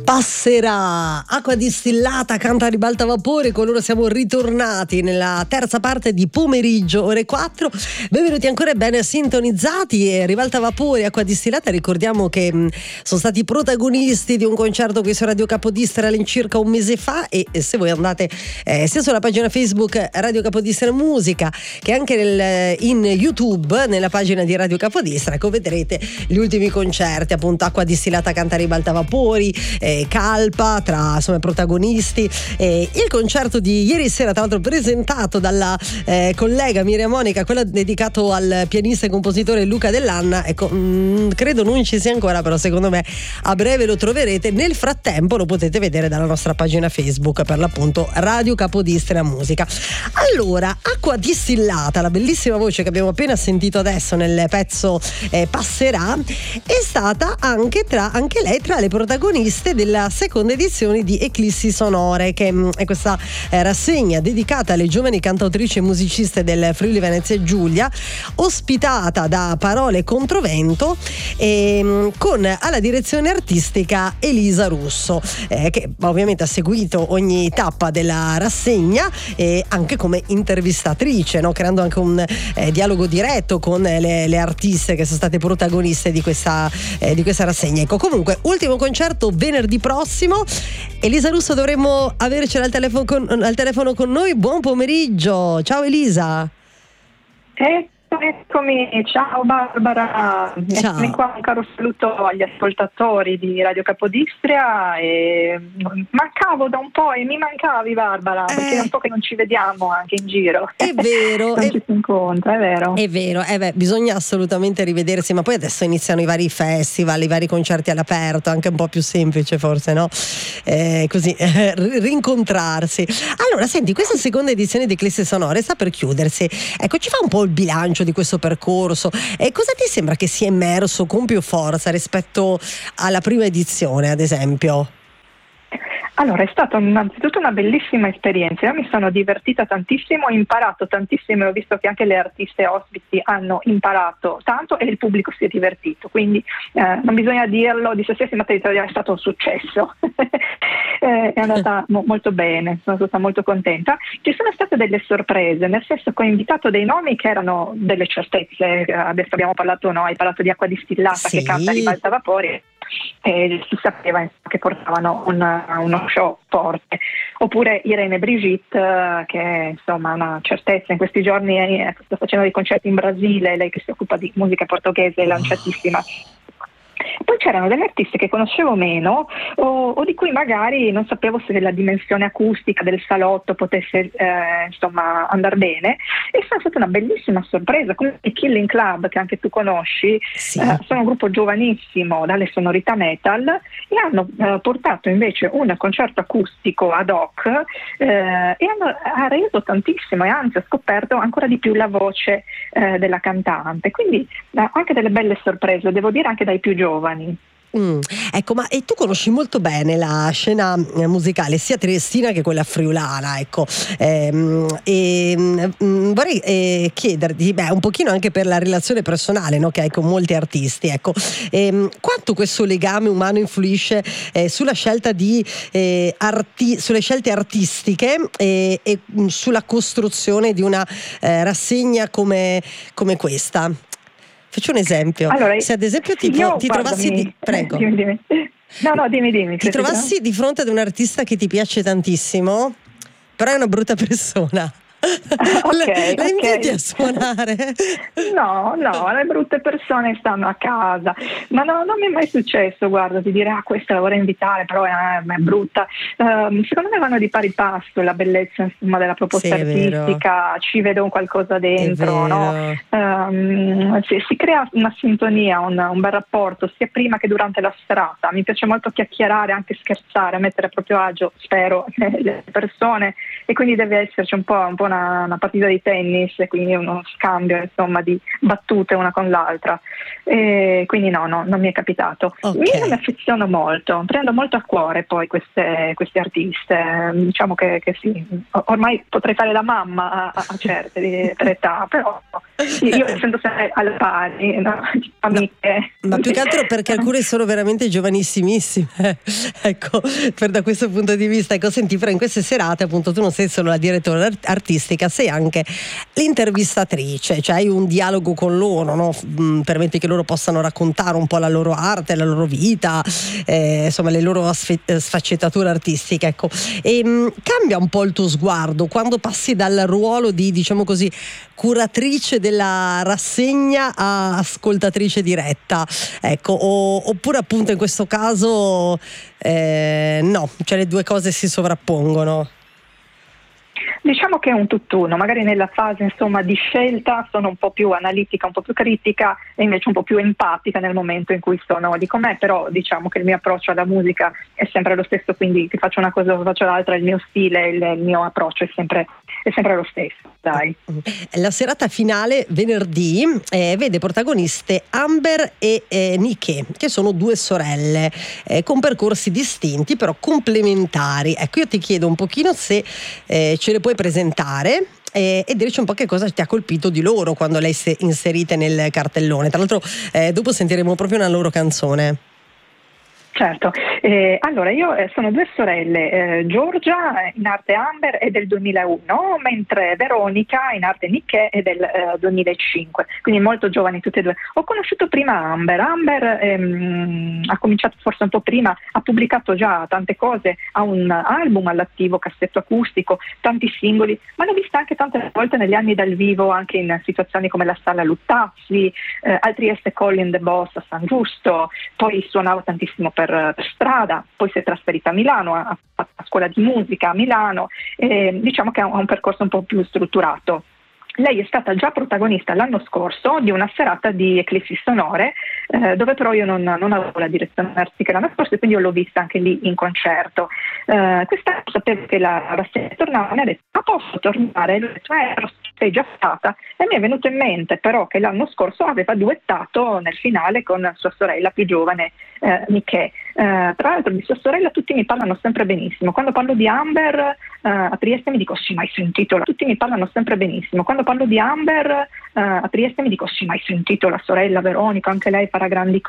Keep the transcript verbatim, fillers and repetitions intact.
Passerà, acqua distillata, canta Ribalta Vapore. Con loro siamo ritornati nella terza parte di pomeriggio, ore quattro. Benvenuti ancora e bene sintonizzati. E Ribalta Vapore, acqua distillata, ricordiamo che mh, sono stati protagonisti di un concerto qui su Radio Capodistria all'incirca un mese fa. E, e se voi andate eh, sia sulla pagina Facebook Radio Capodistria Musica che anche nel, in YouTube nella pagina di Radio Capodistria, ecco, vedrete gli ultimi concerti, appunto acqua distillata, canta Ribalta Vapori, eh, Calpa tra insomma protagonisti, eh, il concerto di ieri sera, tra l'altro presentato dalla eh, collega Miriam Monica, quello dedicato al pianista e compositore Luca Dell'Anna. Ecco, mh, credo non ci sia ancora, però secondo me a breve lo troverete. Nel frattempo lo potete vedere dalla nostra pagina Facebook, per l'appunto Radio Capodistria Musica. Allora, acqua distillata, la bellissima voce che abbiamo appena sentito adesso nel pezzo eh, Passerà, è stata anche tra anche lei tra le protagoniste della seconda edizione di Eclissi Sonore, che è questa eh, rassegna dedicata alle giovani cantautrici e musiciste del Friuli Venezia Giulia, ospitata da Parole Controvento, e, con alla direzione artistica Elisa Russo, eh, che ovviamente ha seguito ogni tappa della rassegna, e anche come intervistatrice, no? Creando anche un eh, dialogo diretto con le, le artiste che sono state protagoniste di questa, eh, di questa rassegna. Ecco, comunque, ultimo concerto venerdì prossimo. Elisa Russo dovremmo avercela al telefono con, al telefono con noi. Buon pomeriggio, ciao Elisa. Eh. Eccomi, ciao Barbara, ciao. Eccomi qua, un caro saluto agli ascoltatori di Radio Capodistria. E mancavo da un po' e mi mancavi, Barbara, eh. perché è un po' che non ci vediamo anche in giro. È vero, non è, ci si incontra, è vero. È vero, eh beh, bisogna assolutamente rivedersi, ma poi adesso iniziano i vari festival, i vari concerti all'aperto, anche un po' più semplice forse, no? Eh, così, eh, rincontrarsi. Allora, senti, questa seconda edizione di Eclissi Sonore sta per chiudersi. Ecco, ci fa un po' il bilancio di questo percorso e cosa ti sembra che sia emerso con più forza rispetto alla prima edizione, ad esempio? Allora, è stata innanzitutto una bellissima esperienza. Io mi sono divertita tantissimo, ho imparato tantissimo e ho visto che anche le artiste ospiti hanno imparato tanto e il pubblico si è divertito, quindi eh, non bisogna dirlo di se stessi, ma è stato un successo. eh, è andata mo- molto bene, sono stata molto contenta. Ci sono state delle sorprese, nel senso che ho invitato dei nomi che erano delle certezze. Adesso abbiamo parlato, no, hai parlato di acqua distillata, sì, che canta Ribalta Vapori, e si sapeva che portavano un, uno show forte. Oppure Irene Brigitte, che è insomma una certezza, in questi giorni eh, sta facendo dei concerti in Brasile, lei che si occupa di musica portoghese, è lanciatissima. Poi c'erano delle artiste che conoscevo meno o, o di cui magari non sapevo se la dimensione acustica del salotto potesse eh, insomma andare bene, e è stata una bellissima sorpresa, come i Killing Club, che anche tu conosci. Sì. eh, sono un gruppo giovanissimo dalle sonorità metal e hanno eh, portato invece un concerto acustico ad hoc eh, e hanno ha reso tantissimo, e anzi ho scoperto ancora di più la voce eh, della cantante, quindi eh, anche delle belle sorprese, devo dire, anche dai più giovani. Mm, ecco, ma e tu conosci molto bene la scena musicale sia triestina che quella friulana, ecco, ehm, e mm, vorrei eh, chiederti, beh, un pochino anche per la relazione personale, no, che hai con molti artisti, ecco, ehm, quanto questo legame umano influisce eh, sulla scelta di eh, arti- sulle scelte artistiche e, e sulla costruzione di una eh, rassegna come, come questa? Faccio un esempio. Allora, se ad esempio ti, io, ti trovassi di, prego. Dimmi, dimmi. No, no, dimmi, dimmi. Ti trovassi di fronte ad un artista che ti piace tantissimo, però è una brutta persona. Okay, la inviti okay. a suonare? No, no, le brutte persone stanno a casa. Ma no, non mi è mai successo, guarda, di dire ah, questa la vorrei invitare, però è, è brutta. Um, secondo me vanno di pari passo la bellezza, insomma, della proposta sì, artistica, ci vedo un qualcosa dentro, no? Um, si, si crea una sintonia, un, un bel rapporto, sia prima che durante la serata. Mi piace molto chiacchierare, anche scherzare, mettere a proprio agio, spero, le persone, e quindi deve esserci un po', un po' una, una partita di tennis, quindi uno scambio insomma di battute una con l'altra, e quindi no, no, non mi è capitato. Ok. Io mi affeziono molto, prendo molto a cuore poi queste, queste artiste, diciamo che, che sì, ormai potrei fare da mamma a, a certe di per età, però io essendo sempre alla pari, no? Amiche. Ma più che altro perché alcune sono veramente giovanissimissime, ecco, per da questo punto di vista. Ecco, senti, però in queste serate appunto tu non sei solo la direttora art- artistica, sei anche l'intervistatrice, cioè hai un dialogo con loro, no? Mm, permetti che loro possano raccontare un po' la loro arte, la loro vita, eh, insomma le loro sfe- sfaccettature artistiche, ecco. E mh, cambia un po' il tuo sguardo quando passi dal ruolo di, diciamo così, curatrice della rassegna a ascoltatrice diretta, ecco, o, oppure appunto in questo caso eh, no, cioè le due cose si sovrappongono. Diciamo che è un tutt'uno, magari nella fase insomma di scelta sono un po' più analitica, un po' più critica e invece un po' più empatica nel momento in cui sono di com'è, però diciamo che il mio approccio alla musica è sempre lo stesso, quindi che faccio una cosa o faccio l'altra, il mio stile, il, il mio approccio è sempre, è sempre lo stesso, dai. La serata finale venerdì eh, vede protagoniste Amber e eh, Niké, che sono due sorelle eh, con percorsi distinti però complementari. Ecco, io ti chiedo un pochino se eh, ce le puoi presentare e, e dirci un po' che cosa ti ha colpito di loro quando le hai inserite nel cartellone. Tra l'altro eh, dopo sentiremo proprio una loro canzone. Certo, eh, allora io eh, sono due sorelle, eh, Giorgia in arte Amber è del duemilauno, mentre Veronica in arte Niké è del eh, duemilacinque, quindi molto giovani tutte e due. Ho conosciuto prima Amber, Amber ehm, ha cominciato forse un po' prima, ha pubblicato già tante cose, ha un album all'attivo, cassetto acustico, tanti singoli, ma l'ho vista anche tante volte negli anni dal vivo, anche in situazioni come la Sala Luttazzi, eh, al Trieste Colin the Boss a San Giusto, poi suonava tantissimo per per strada, poi si è trasferita a Milano, ha fatto la scuola di musica a Milano, e diciamo che ha un percorso un po' più strutturato. Lei è stata già protagonista l'anno scorso di una serata di eclissi sonore, eh, dove però io non, non avevo la direzione artistica l'anno scorso e quindi io l'ho vista anche lì in concerto. Eh, quest'anno sapevo che la rassegna tornava, mi ha detto ma posso tornare? E lui ha detto eh, sei già stata, e mi è venuto in mente però che l'anno scorso aveva duettato nel finale con sua sorella più giovane, eh, Niké. Eh, tra l'altro di sua sorella tutti mi parlano sempre benissimo, quando parlo di Amber eh, a Trieste mi dico sì, mai sentito, tutti mi parlano sempre benissimo, quando parlo di Amber eh, a Trieste mi dico sì, mai sentito la sorella Veronica, anche lei farà grandi cose.